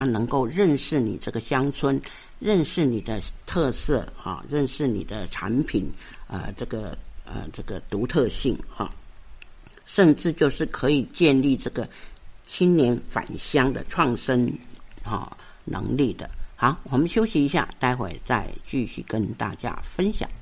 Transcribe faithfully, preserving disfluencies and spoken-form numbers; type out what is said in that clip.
能够认识你这个乡村，认识你的特色哈，认识你的产品呃这个呃这个独特性哈，甚至就是可以建立这个青年返乡的创生哈能力的。好，我们休息一下，待会再继续跟大家分享。